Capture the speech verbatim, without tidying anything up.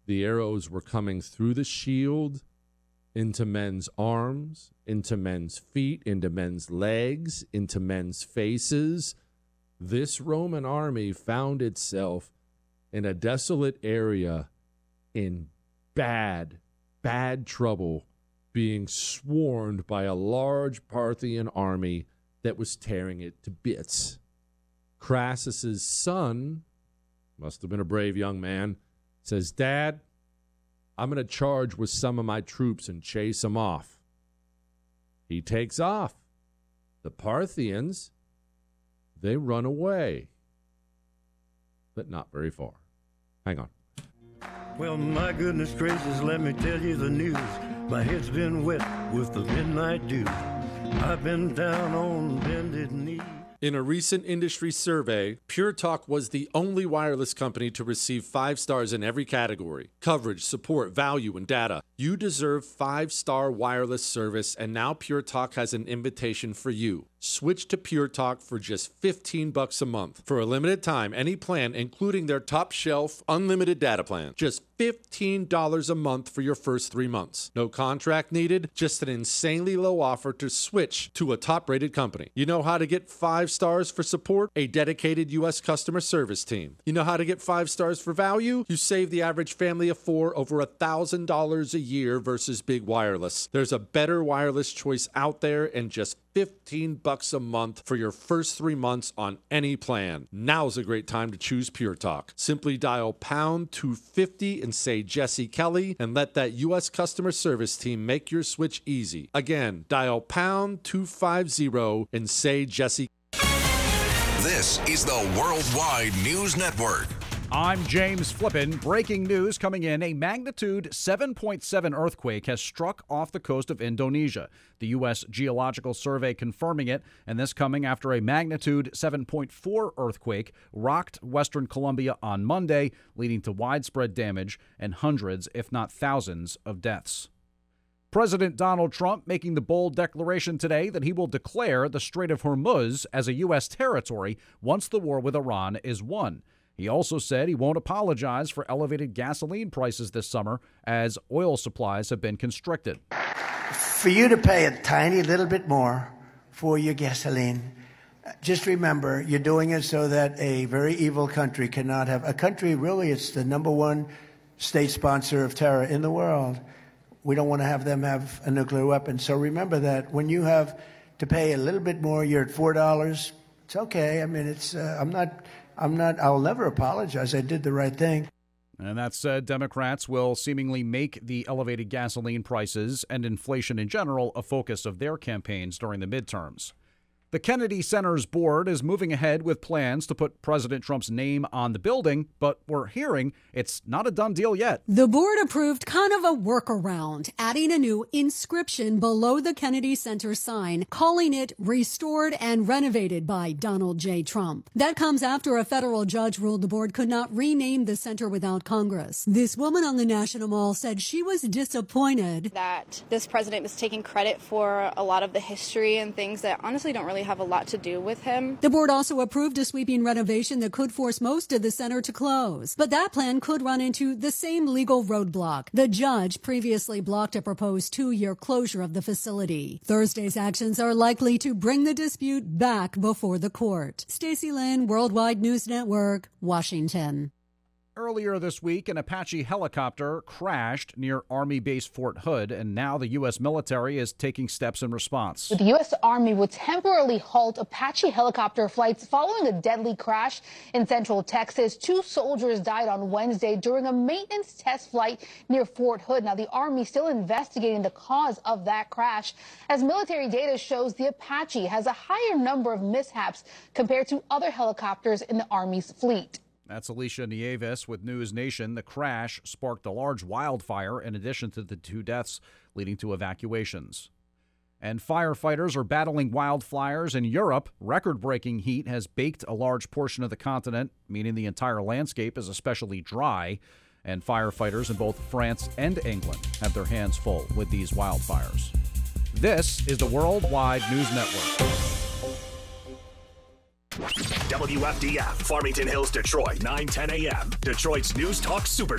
The arrows were coming through the shield, into men's arms, into men's feet, into men's legs, into men's faces. This Roman army found itself in a desolate area in bad, bad trouble, being swarmed by a large Parthian army that was tearing it to bits. Crassus's son, must have been a brave young man, says, "Dad, I'm going to charge with some of my troops and chase them off." He takes off. The Parthians, they run away, but not very far. Hang on. Well, my goodness gracious, let me tell you the news. My head's been wet with the midnight dew. I've been down on bended knee. In a recent industry survey, Pure Talk was the only wireless company to receive five stars in every category: coverage, support, value, and data. You deserve five-star wireless service, and now Pure Talk has an invitation for you. Switch to Pure Talk for just fifteen bucks a month. For a limited time, any plan, including their top shelf unlimited data plan. Just fifteen dollars a month for your first three months. No contract needed, just an insanely low offer to switch to a top-rated company. You know how to get five stars for support? A dedicated U S customer service team. You know how to get five stars for value? You save the average family of four over one thousand dollars a year versus big wireless. There's a better wireless choice out there, and just fifteen bucks a month for your first three months on any plan. Now's a great time to choose Pure Talk. Simply dial pound two fifty and say Jesse Kelly, and let that U S customer service team make your switch easy. Again, dial pound two fifty and say Jesse. This is the Worldwide News Network. I'm James Flippin. Breaking news coming in. A magnitude seven point seven earthquake has struck off the coast of Indonesia. The U S Geological Survey confirming it, and this coming after a magnitude seven point four earthquake rocked Western Colombia on Monday, leading to widespread damage and hundreds, if not thousands, of deaths. President Donald Trump making the bold declaration today that he will declare the Strait of Hormuz as a U S territory once the war with Iran is won. He also said he won't apologize for elevated gasoline prices this summer as oil supplies have been constricted. For you to pay a tiny little bit more for your gasoline, just remember you're doing it so that a very evil country cannot have a country. Really, it's the number one state sponsor of terror in the world. We don't want to have them have a nuclear weapon. So remember that when you have to pay a little bit more, you're at four dollars. It's okay. I mean, it's uh, I'm not. I'm not, I'll never apologize. I did the right thing. And that said, Democrats will seemingly make the elevated gasoline prices and inflation in general a focus of their campaigns during the midterms. The Kennedy Center's board is moving ahead with plans to put President Trump's name on the building, but we're hearing it's not a done deal yet. The board approved kind of a workaround, adding a new inscription below the Kennedy Center sign, calling it Restored and Renovated by Donald J. Trump. That comes after a federal judge ruled the board could not rename the center without Congress. This woman on the National Mall said she was disappointed that this president is taking credit for a lot of the history and things that honestly don't really have a lot to do with him. The board also approved a sweeping renovation that could force most of the center to close. But that plan could run into the same legal roadblock. The judge previously blocked a proposed two-year closure of the facility. Thursday's actions are likely to bring the dispute back before the court. Stacey Lynn, Worldwide News Network, Washington. Earlier this week, an Apache helicopter crashed near Army Base Fort Hood, and now the U S military is taking steps in response. The U S Army will temporarily halt Apache helicopter flights following a deadly crash in central Texas. Two soldiers died on Wednesday during a maintenance test flight near Fort Hood. Now, the Army still investigating the cause of that crash, as military data shows the Apache has a higher number of mishaps compared to other helicopters in the Army's fleet. That's Alicia Nieves with News Nation. The crash sparked a large wildfire in addition to the two deaths, leading to evacuations. And firefighters are battling wildfires in Europe. Record-breaking heat has baked a large portion of the continent, meaning the entire landscape is especially dry. And firefighters in both France and England have their hands full with these wildfires. This is the Worldwide News Network. W F D F, Farmington Hills, Detroit, nine ten a.m. Detroit's News Talk Super